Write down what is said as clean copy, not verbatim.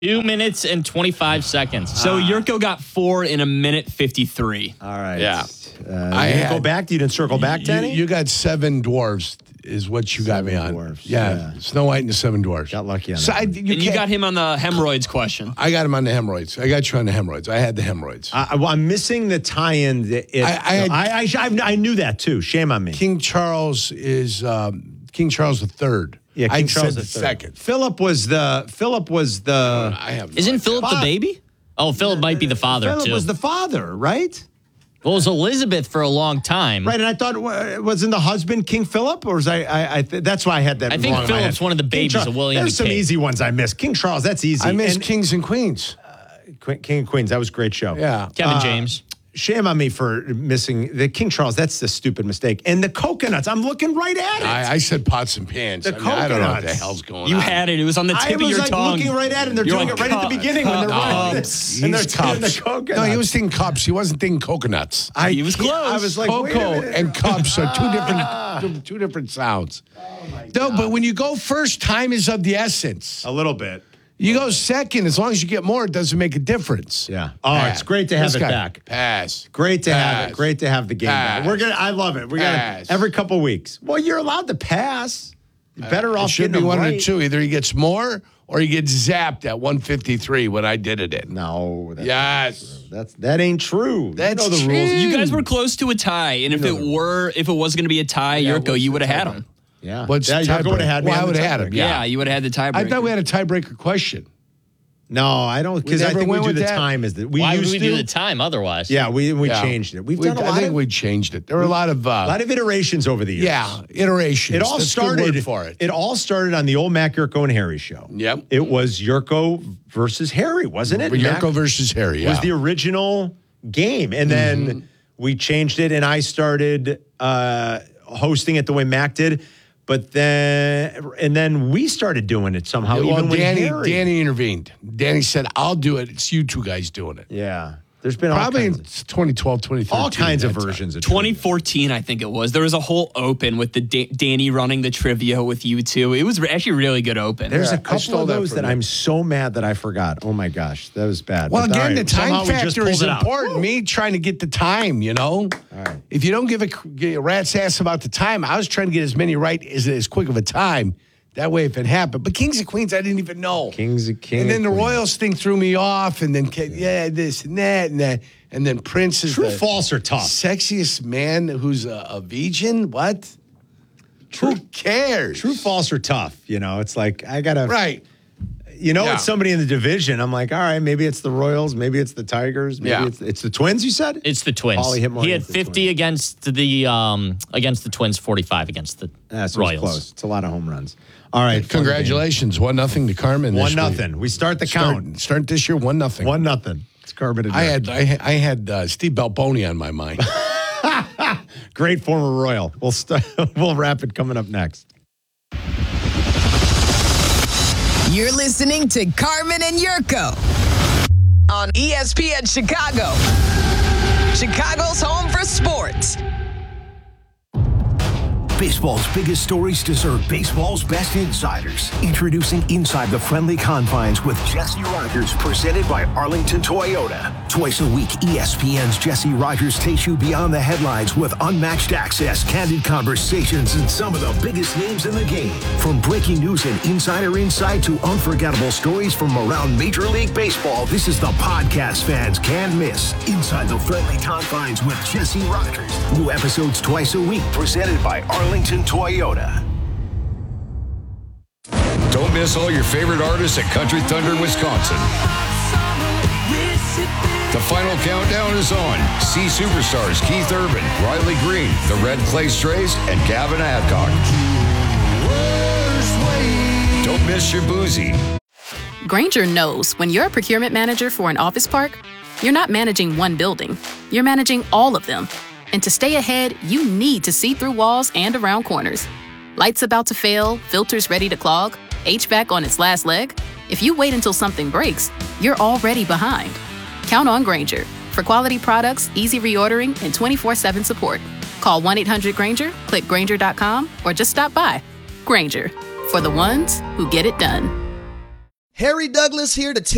2 minutes and 25 seconds. So Yurko got 4 in a minute 53. All right. Yeah. I go back. You didn't circle back, Danny? You got 7 dwarves is what you got me on. Dwarfs, yeah. Snow White and the 7 dwarves. Got lucky on So that. You got him on the hemorrhoids question. I got him on the hemorrhoids. I got you on the hemorrhoids. I had the hemorrhoids. I'm missing the tie-in. I knew that too. Shame on me. King Charles is King Charles III. Yeah, King Charles the III. second. Philip was the. I have. Isn't Philip the baby? Oh, Philip might be the father, Philip too. was the father, right? Well, it was Elizabeth for a long time. Right, and I thought, wasn't the husband King Philip? Or was that's why I had that I think wrong in my Philip's head. one of the King babies Charles. of William There's the some King. easy ones I missed. King Charles, that's easy. I missed And Kings and Queens. King and Queens, that was a great show. Yeah. Kevin James. Shame on me for missing the King Charles. That's the stupid mistake. And the coconuts, I'm looking right at it. I said pots and pans. The I don't know what the coconuts. hell's going You on. had it. It was on the tip of your tongue. looking right at it, and they're You're doing like, it right at the beginning when they're running. He's And they're cups. taking the coconuts. No, he was thinking cups. He wasn't thinking coconuts. He was close. I was like, wait a Cocoa minute. and cups are two different sounds. No, but when you go first, time is of the essence. A little bit. You go second, as long as you get more, it doesn't make a difference. Yeah. Oh, it's great to have This it guy, back. Pass. Great to have it. Pass. Great to have the game back. Pass. I love it. We got Pass. every couple weeks. Well, you're allowed to pass. You're better It off should getting be them one right. or two. Either he gets more or he gets zapped at 153 when I did it in. No. Yes. That ain't true. That's you know the true. rules. You guys were close to a tie, and if it was going to be a tie, Yurko, you would have had him. Yeah. What's yeah, the you're going to tiebreaker? have me. Well, I on the would have had him. tiebreaker. Yeah, you would have had the tiebreaker. I thought we had a tiebreaker question. No, I don't, because I never think we went do with the that? time as the we Why would used we to. do the time otherwise? Yeah, we Yeah. changed it. We've done a I lot think of we changed it. There were a lot of iterations over the years. yeah, iterations. It all That's a good started word for it. It all started on the old Mac Yurko and Harry show. Yep. It was Yurko versus Harry, wasn't it? Yurko Mac versus Harry. was Yeah. the original game, and then we changed it, and I started hosting it the way Mac did. But then we started doing it somehow. Well, even when Danny Harry, intervened. Danny said, "I'll do it. It's you two guys doing it." yeah. There's been Probably in all kinds 2012, 2013. all kinds of that time. versions of 2014, I think it was. There was a whole open with the Danny running the trivia with you two. It was actually a really good open. There's Yeah, a I couple stole of that those from that you. I'm so mad that I forgot. Oh my gosh, that was bad. Well, But all again, right, the time somehow we just factor is pulled it out. important. Me trying to get the time, you know? right. If you don't give a rat's ass about the time, I was trying to get as many right as quick of a time. That way, if it happened. But Kings and Queens, I didn't even know. Kings and King. And then and the Queen. Royals thing threw me off. And then, this and that and that. And then Prince is True, the false, or tough. sexiest man who's a vegan. What? Who cares? True, false, or tough. You know, it's like I gotta. Right. You know, Yeah. it's somebody in the division. I'm like, all right, maybe it's the Royals, maybe it's the Tigers, maybe Yeah. it's the Twins. You said It's the Twins. Paulie hit more He had against the 50 against the Twins, 45 against the That's Royals. close. It's a lot of home runs. All right, Congratulations. 1-0 to Carmen. this 1-0. week. We start the count. Start this year 1-0. 1-0. It's Carmen. And I Derek. had Steve Balboni on my mind. Great former Royal. We'll wrap it coming up next. You're listening to Carmen and Yurko on ESPN Chicago, Chicago's home for sports. Baseball's biggest stories deserve baseball's best insiders. Introducing Inside the Friendly Confines with Jesse Rogers, presented by Arlington Toyota. Twice a week, ESPN's Jesse Rogers takes you beyond the headlines with unmatched access, candid conversations, and some of the biggest names in the game. From breaking news and insider insight to unforgettable stories from around Major League Baseball, this is the podcast fans can't miss. Inside the Friendly Confines with Jesse Rogers. New episodes twice a week, presented by Arlington Toyota. Don't miss all your favorite artists at Country Thunder, Wisconsin. The final countdown is on. See superstars Keith Urban, Riley Green, the Red Clay Strays, and Gavin Adcock. Don't miss your boozy. Grainger knows when you're a procurement manager for an office park, you're not managing one building, you're managing all of them. And to stay ahead, you need to see through walls and around corners. Lights about to fail, filters ready to clog, HVAC on its last leg. If you wait until something breaks, you're already behind. Count on Grainger for quality products, easy reordering, and 24/7 support. Call 1-800-GRAINGER, click Grainger.com, or just stop by. Grainger, for the ones who get it done. Harry Douglas here to tell